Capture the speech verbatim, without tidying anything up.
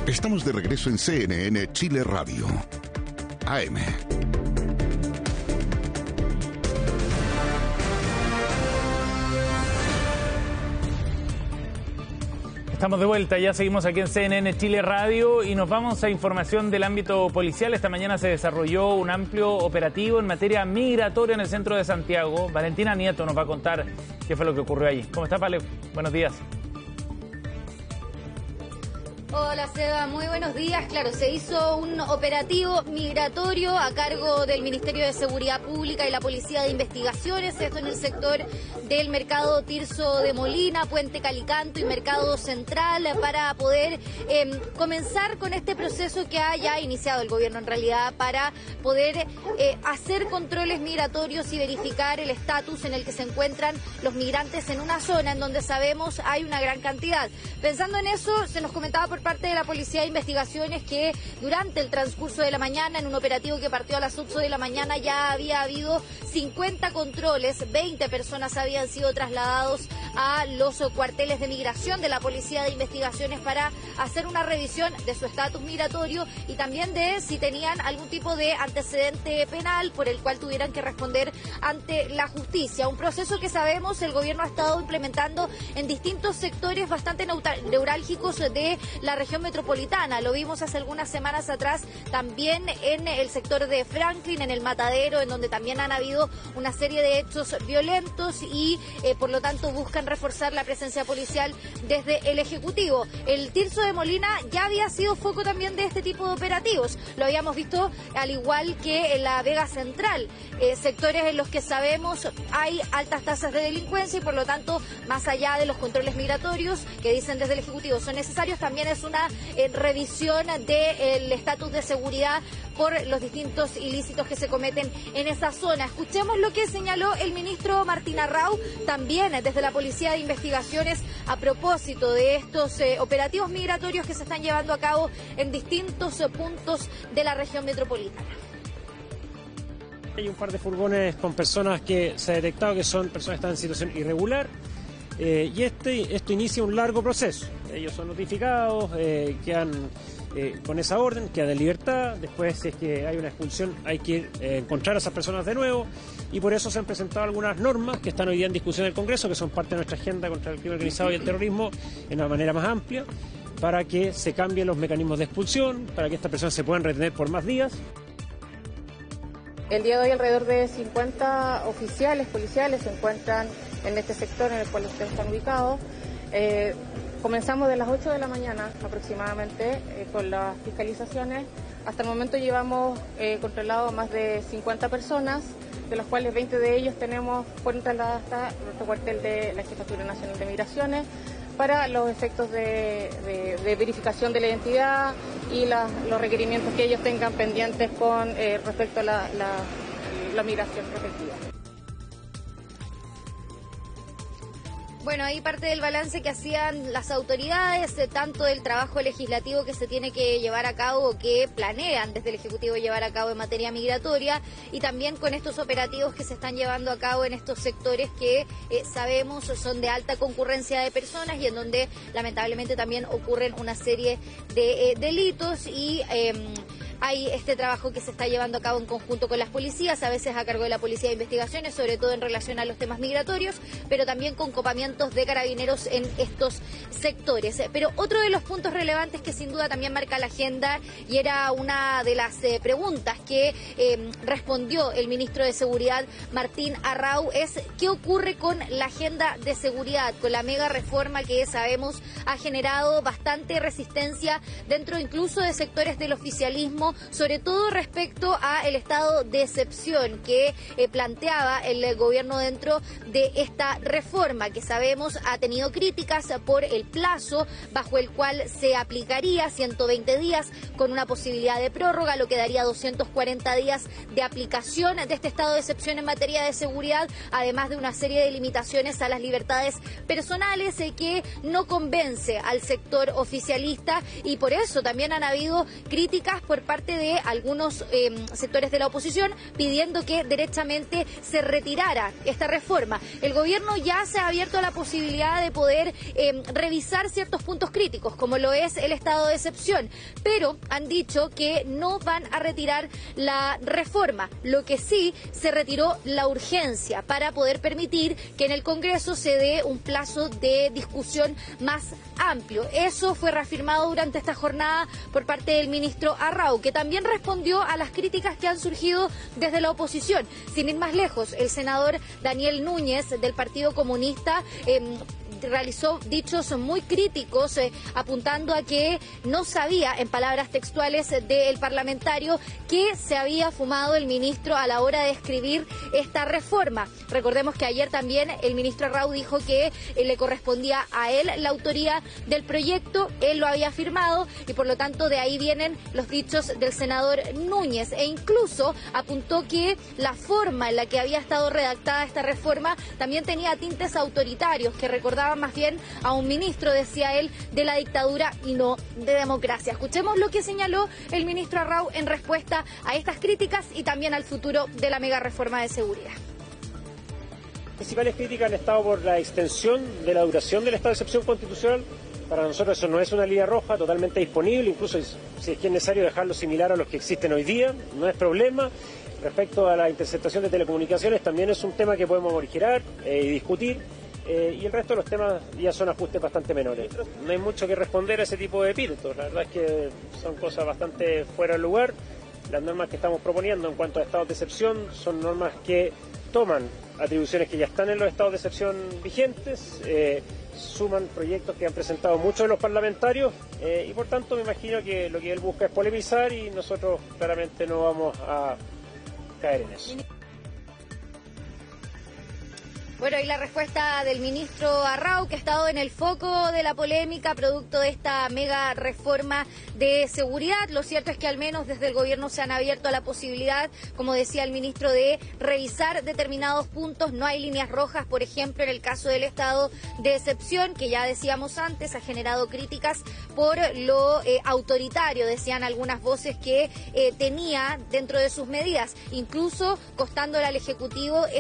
Estamos de regreso en C N N Chile Radio. A M. Estamos de vuelta, ya seguimos aquí en C N N Chile Radio y nos vamos a información del ámbito policial. Esta mañana se desarrolló un amplio operativo en materia migratoria en el centro de Santiago. Valentina Nieto nos va a contar qué fue lo que ocurrió allí. ¿Cómo está, Pale? Buenos días. Hola Seba, muy buenos días. Claro, se hizo un operativo migratorio a cargo del Ministerio de Seguridad Pública y la Policía de Investigaciones, esto en el sector del Mercado Tirso de Molina, Puente Calicanto y Mercado Central, para poder eh, comenzar con este proceso que ha ya iniciado el gobierno en realidad, para poder eh, hacer controles migratorios y verificar el estatus en el que se encuentran los migrantes en una zona en donde sabemos hay una gran cantidad. Pensando en eso, se nos comentaba por parte de la Policía de Investigaciones que durante el transcurso de la mañana, en un operativo que partió a las ocho de la mañana, ya había habido cincuenta controles, veinte personas habían sido trasladados a los cuarteles de migración de la Policía de Investigaciones para hacer una revisión de su estatus migratorio y también de si tenían algún tipo de antecedente penal por el cual tuvieran que responder ante la justicia. Un proceso que sabemos el gobierno ha estado implementando en distintos sectores bastante neurálgicos de la región metropolitana. Lo vimos hace algunas semanas atrás también en el sector de Franklin, en el Matadero, en donde también han habido una serie de hechos violentos y eh, por lo tanto buscan reforzar la presencia policial desde el Ejecutivo. El Tirso de Molina ya había sido foco también de este tipo de operativos. Lo habíamos visto al igual que en la Vega Central, eh, sectores en los que sabemos hay altas tasas de delincuencia y por lo tanto, más allá de los controles migratorios que dicen desde el Ejecutivo son necesarios, también es una eh, revisión del estatus de seguridad por los distintos ilícitos que se cometen en esa zona. Escuchemos lo que señaló el ministro Martín Arrau, también desde la Policía de Investigaciones, a propósito de estos eh, operativos migratorios que se están llevando a cabo en distintos eh, puntos de la región metropolitana. Hay un par de furgones con personas que se ha detectado que son personas que están en situación irregular. Eh, y este, esto inicia un largo proceso. Ellos son notificados, eh, quedan eh, con esa orden, quedan de libertad. Después, si es que hay una expulsión, hay que eh, encontrar a esas personas de nuevo. Y por eso se han presentado algunas normas que están hoy día en discusión en el Congreso, que son parte de nuestra agenda contra el crimen organizado y el terrorismo en una manera más amplia, para que se cambien los mecanismos de expulsión, para que estas personas se puedan retener por más días. El día de hoy alrededor de cincuenta oficiales policiales se encuentran en este sector en el cual ustedes están ubicados. Eh, comenzamos de las ocho de la mañana aproximadamente eh, con las fiscalizaciones. Hasta el momento llevamos eh, controlado más de cincuenta personas, de las cuales veinte de ellos tenemos fueron trasladadas hasta nuestro cuartel de la Jefatura Nacional de Migraciones para los efectos de, de, de verificación de la identidad y la, los requerimientos que ellos tengan pendientes con eh, respecto a la, la, la migración respectiva. Bueno, ahí parte del balance que hacían las autoridades, eh, tanto del trabajo legislativo que se tiene que llevar a cabo o que planean desde el Ejecutivo llevar a cabo en materia migratoria y también con estos operativos que se están llevando a cabo en estos sectores que eh, sabemos son de alta concurrencia de personas y en donde lamentablemente también ocurren una serie de eh, delitos y... Eh, Hay este trabajo que se está llevando a cabo en conjunto con las policías, a veces a cargo de la Policía de Investigaciones, sobre todo en relación a los temas migratorios, pero también con copamientos de carabineros en estos sectores. Pero otro de los puntos relevantes que sin duda también marca la agenda y era una de las eh, preguntas que eh, respondió el ministro de Seguridad, Martín Arrau, es qué ocurre con la agenda de seguridad, con la mega reforma que sabemos ha generado bastante resistencia dentro incluso de sectores del oficialismo, sobre todo respecto a el estado de excepción que eh, planteaba el gobierno dentro de esta reforma, que sabemos ha tenido críticas por el plazo bajo el cual se aplicaría, ciento veinte días, con una posibilidad de prórroga, lo que daría doscientos cuarenta días de aplicación de este estado de excepción en materia de seguridad, además de una serie de limitaciones a las libertades personales eh, que no convence al sector oficialista y por eso también han habido críticas por parte parte de algunos eh, sectores de la oposición pidiendo que derechamente se retirara esta reforma. El gobierno ya se ha abierto a la posibilidad de poder eh, revisar ciertos puntos críticos, como lo es el estado de excepción, pero han dicho que no van a retirar la reforma. Lo que sí, se retiró la urgencia para poder permitir que en el Congreso se dé un plazo de discusión más amplio. Eso fue reafirmado durante esta jornada por parte del ministro Arrau, que también respondió a las críticas que han surgido desde la oposición. Sin ir más lejos, el senador Daniel Núñez del Partido Comunista eh, realizó dichos muy críticos, eh, apuntando a que no sabía, en palabras textuales del parlamentario, que se había fumado el ministro a la hora de escribir esta reforma. Recordemos que ayer también el ministro Arrau dijo que eh, le correspondía a él la autoría del proyecto, él lo había firmado y por lo tanto de ahí vienen los dichos del senador Núñez, e incluso apuntó que la forma en la que había estado redactada esta reforma también tenía tintes autoritarios que recordaban más bien a un ministro, decía él, de la dictadura y no de democracia. Escuchemos lo que señaló el ministro Arrau en respuesta a estas críticas y también al futuro de la mega reforma de seguridad. Las principales críticas han estado por la extensión de la duración del estado de excepción constitucional. Para nosotros eso no es una línea roja, totalmente disponible, incluso si es que es necesario dejarlo similar a los que existen hoy día, no es problema. Respecto a la interceptación de telecomunicaciones, también es un tema que podemos originar eh, y discutir. Eh, y el resto de los temas ya son ajustes bastante menores. No hay mucho que responder a ese tipo de epítetos, la verdad es que son cosas bastante fuera de lugar. Las normas que estamos proponiendo en cuanto a estados de excepción son normas que toman atribuciones que ya están en los estados de excepción vigentes, eh, suman proyectos que han presentado muchos de los parlamentarios eh, y por tanto me imagino que lo que él busca es polemizar y nosotros claramente no vamos a caer en eso. Bueno, y la respuesta del ministro Arrau, que ha estado en el foco de la polémica producto de esta mega reforma de seguridad. Lo cierto es que al menos desde el gobierno se han abierto a la posibilidad, como decía el ministro, de revisar determinados puntos. No hay líneas rojas, por ejemplo, en el caso del estado de excepción, que ya decíamos antes, ha generado críticas por lo eh, autoritario, decían algunas voces, que eh, tenía dentro de sus medidas, incluso costándole al Ejecutivo